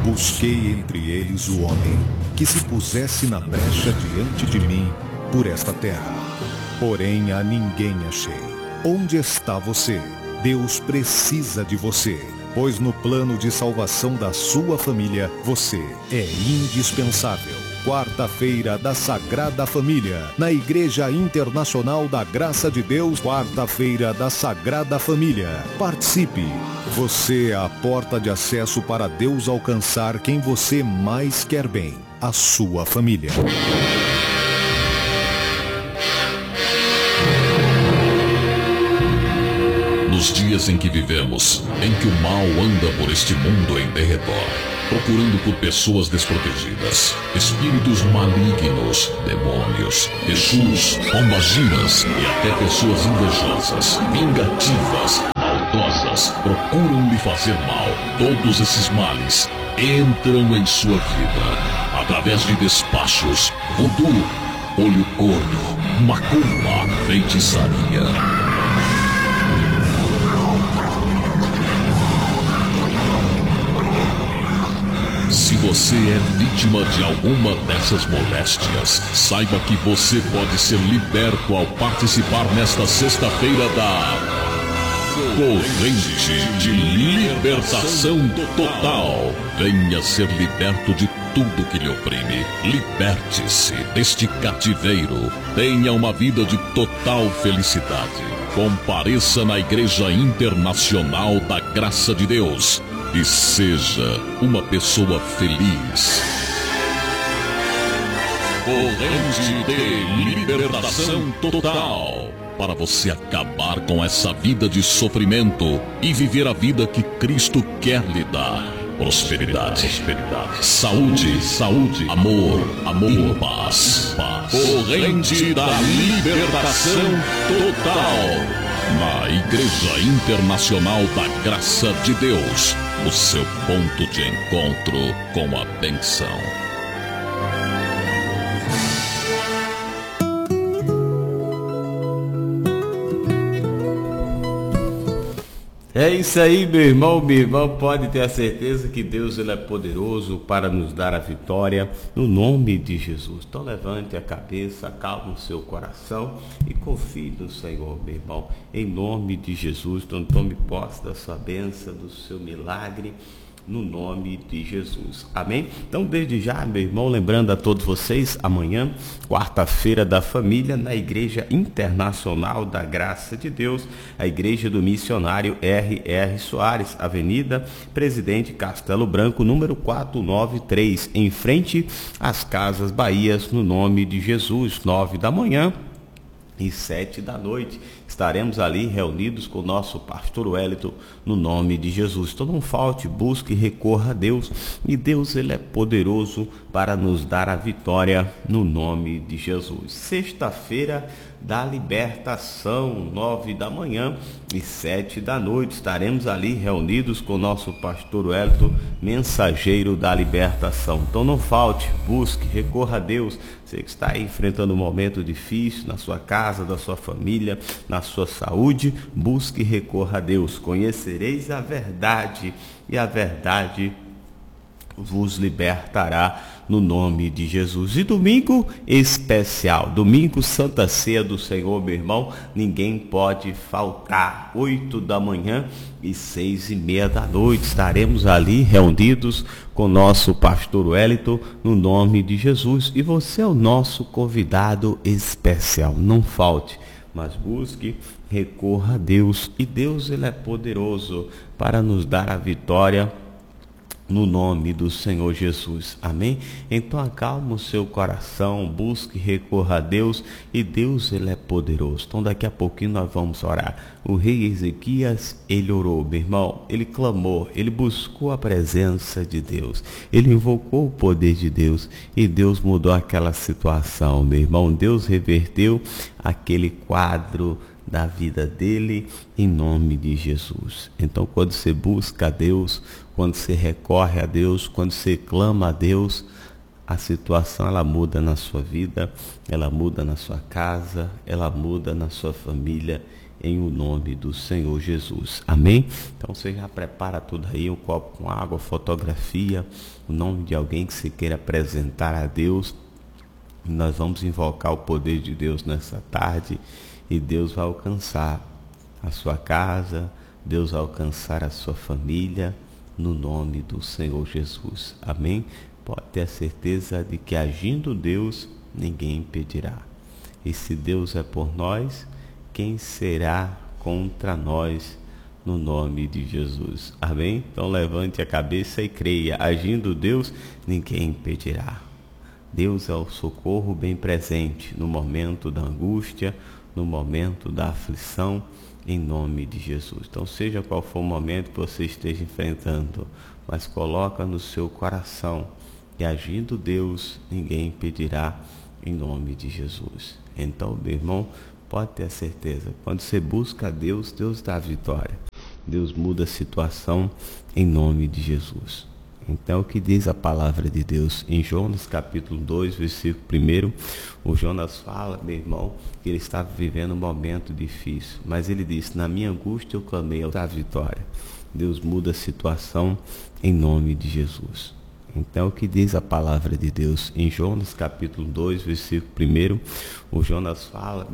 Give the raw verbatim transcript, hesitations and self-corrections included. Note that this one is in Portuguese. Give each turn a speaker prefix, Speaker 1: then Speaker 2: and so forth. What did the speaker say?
Speaker 1: Busquei entre eles o homem que se pusesse na brecha diante de mim por esta terra. Porém a ninguém achei. Onde está você? Deus precisa de você, pois no plano de salvação da sua família, você é indispensável. Quarta-feira da Sagrada Família, na Igreja Internacional da Graça de Deus, quarta-feira da Sagrada Família. Participe! Você é a porta de acesso para Deus alcançar quem você mais quer bem, a sua família.
Speaker 2: Nos dias em que vivemos, em que o mal anda por este mundo em derredor, procurando por pessoas desprotegidas, espíritos malignos, demônios, exus, pombagiras e até pessoas invejosas, vingativas, maldosas, procuram lhe fazer mal. Todos esses males entram em sua vida através de despachos, voodoo, olho gordo, macumba, feitiçaria. Se você é vítima de alguma dessas moléstias, saiba que você pode ser liberto ao participar nesta sexta-feira da Corrente de Libertação Total. Venha ser liberto de tudo que lhe oprime. Liberte-se deste cativeiro. Tenha uma vida de total felicidade. Compareça na Igreja Internacional da Graça de Deus e seja uma pessoa feliz. Corrente de Libertação Total, para você acabar com essa vida de sofrimento e viver a vida que Cristo quer lhe dar. Prosperidade, prosperidade, saúde, saúde, amor, amor e paz, paz. Corrente da Libertação Total, na Igreja Internacional da Graça de Deus, o seu ponto de encontro com a bênção.
Speaker 3: É isso aí, meu irmão, minha irmã, pode ter a certeza que Deus ele é poderoso para nos dar a vitória no nome de Jesus. Então levante a cabeça, acalme o seu coração e confie no Senhor, meu irmão, em nome de Jesus. Então tome posse da sua bênção, do seu milagre, no nome de Jesus, amém? Então desde já, meu irmão, lembrando a todos vocês, amanhã, quarta-feira da família, na Igreja Internacional da Graça de Deus, a Igreja do Missionário R R Soares, Avenida Presidente Castelo Branco, número quatrocentos e noventa e três, em frente às Casas Bahias, no nome de Jesus, nove da manhã e sete da noite. Estaremos ali reunidos com o nosso pastor Wellington, no nome de Jesus. Então não falte, busque e recorra a Deus, e Deus ele é poderoso para nos dar a vitória no nome de Jesus. Sexta-feira da libertação, nove da manhã e sete da noite, estaremos ali reunidos com o nosso pastor Wellington, mensageiro da libertação. Então não falte, busque, recorra a Deus. Você que está aí enfrentando um momento difícil na sua casa, da sua família, na sua saúde, busque e recorra a Deus. Conhecereis a verdade e a verdade vos libertará no nome de Jesus. E domingo especial, domingo Santa Ceia do Senhor, meu irmão, ninguém pode faltar. Oito da manhã e seis e meia da noite, estaremos ali reunidos com nosso pastor Wellington, no nome de Jesus, e você é o nosso convidado especial. Não falte, mas busque, recorra a Deus, e Deus ele é poderoso para nos dar a vitória no nome do Senhor Jesus, amém? Então acalma o seu coração, busque, recorra a Deus, e Deus ele é poderoso. Então daqui a pouquinho nós vamos orar. O rei Ezequias, ele orou, meu irmão, ele clamou, ele buscou a presença de Deus, ele invocou o poder de Deus, e Deus mudou aquela situação, meu irmão. Deus reverteu aquele quadro da vida dele, em nome de Jesus. Então quando você busca a Deus, quando você recorre a Deus, quando você clama a Deus, a situação ela muda na sua vida, ela muda na sua casa, ela muda na sua família, em o nome do Senhor Jesus. Amém? Então você já prepara tudo aí, um copo com água, fotografia, o nome de alguém que você queira apresentar a Deus. Nós vamos invocar o poder de Deus nessa tarde e Deus vai alcançar a sua casa, Deus vai alcançar a sua família, no nome do Senhor Jesus. Amém? Pode ter a certeza de que agindo Deus, ninguém impedirá. E se Deus é por nós, quem será contra nós, no nome de Jesus? Amém? Então levante a cabeça e creia. Agindo Deus, ninguém impedirá. Deus é o socorro bem presente no momento da angústia, no momento da aflição, em nome de Jesus. Então seja qual for o momento que você esteja enfrentando, mas coloca no seu coração que agindo Deus, ninguém impedirá, em nome de Jesus. Então, meu irmão, pode ter a certeza, quando você busca a Deus, Deus dá a vitória. Deus muda a situação em nome de Jesus. Então, o que diz a palavra de Deus em Jonas capítulo dois, versículo um, o Jonas fala, meu irmão, que ele estava vivendo um momento difícil, mas ele disse, na minha angústia eu clamei a vitória. Deus muda a situação em nome de Jesus. Então, o que diz a palavra de Deus em Jonas capítulo dois, versículo um, o Jonas fala,